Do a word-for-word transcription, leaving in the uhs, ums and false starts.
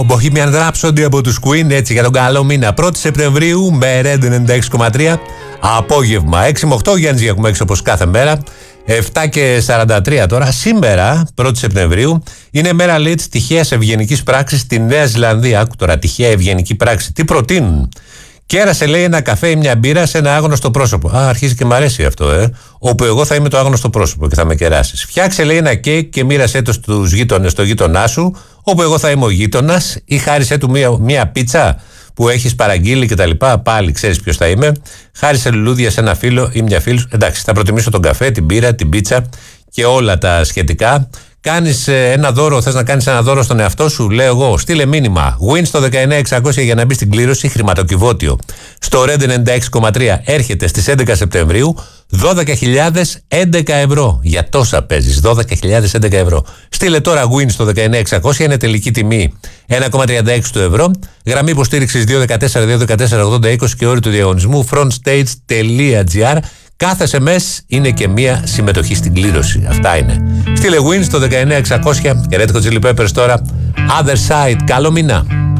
Ο Bohemian Rhapsody από τους Queen, έτσι για τον καλό μήνα. πρώτη Σεπτεμβρίου με Red ενενήντα έξι κόμμα τρία. Απόγευμα έξι με οκτώ, Γιάννης Γιακουμ έξω όπως κάθε μέρα. επτά και σαράντα τρία τώρα. Σήμερα, πρώτη Σεπτεμβρίου, είναι μέρα, λέει, της τυχαίας ευγενικής πράξης στη Νέα Ζηλανδία. Άκου τώρα, τυχαία ευγενική πράξη. Τι προτείνουν? Κέρασε, λέει, ένα καφέ ή μια μπύρα σε ένα άγνωστο πρόσωπο. Α, αρχίζει και μ' αρέσει αυτό, ε. Όπου εγώ θα είμαι το άγνωστο πρόσωπο και θα με κεράσεις. Φτιάξε, λέει, ένα κέικ και μοίρασέ το στους γείτονες, στο γείτονά σου, όπου εγώ θα είμαι ο γείτονας, ή χάρισέ του μια, μια πίτσα που έχεις παραγγείλει κτλ. Πάλι ξέρεις ποιος θα είμαι. Χάρισε λουλούδια σε ένα φίλο ή μια φίλη. Εντάξει, θα προτιμήσω τον καφέ, την μπύρα, την πίτσα και όλα τα σχετικά. Κάνεις ένα δώρο, θες να κάνεις ένα δώρο στον εαυτό σου, λέω εγώ, στείλε μήνυμα Win στο δεκαεννιά εξακόσια για να μπει στην κλήρωση. Χρηματοκιβώτιο στο Red ενενήντα έξι κόμμα τρία έρχεται στις έντεκα Σεπτεμβρίου. δώδεκα χιλιάδες έντεκα ευρώ. Για τόσα παίζεις, δώδεκα χιλιάδες έντεκα ευρώ. Στείλε τώρα Win στο δεκαεννιά εξακόσια, είναι τελική τιμή ένα κόμμα τριάντα έξι του ευρώ. Γραμμή υποστήριξης δύο ένα τέσσερα δύο ένα τέσσερα ογδόντα είκοσι και όροι του διαγωνισμού frontstage τελεία gr. Κάθε ες εμ ες είναι και μία συμμετοχή στην κλήρωση. Αυτά είναι. Στείλε Win στο δεκαεννιά εξακόσια και Red Hot Chili Peppers τώρα. Other Side. Καλό μήνα.